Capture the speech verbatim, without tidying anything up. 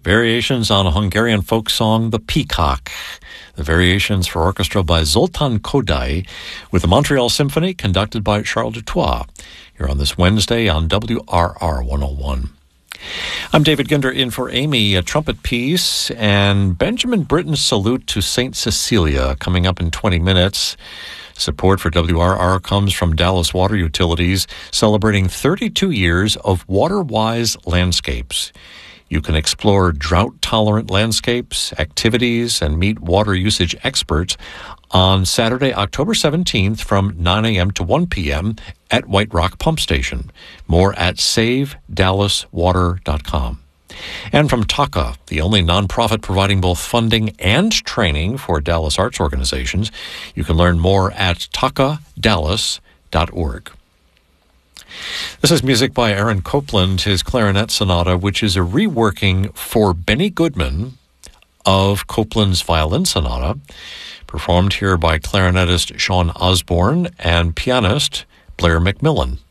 Variations on a Hungarian folk song, The Peacock. The Variations for Orchestra by Zoltán Kodály, with the Montreal Symphony conducted by Charles Dutoit. Here on this Wednesday on W R R one oh one. I'm David Ginder in for Amy, a trumpet piece, and Benjamin Britten's salute to Saint Cecilia coming up in twenty minutes. Support for W R R comes from Dallas Water Utilities, celebrating thirty-two years of water-wise landscapes. You can explore drought-tolerant landscapes, activities, and meet water usage experts on Saturday, October seventeenth from nine a.m. to one p.m. at White Rock Pump Station. More at save dallas water dot com. And from TACA, the only nonprofit providing both funding and training for Dallas arts organizations. You can learn more at taca dallas dot org. This is music by Aaron Copland, his clarinet sonata, which is a reworking for Benny Goodman of Copland's violin sonata, performed here by clarinetist Sean Osborne and pianist Blair McMillan.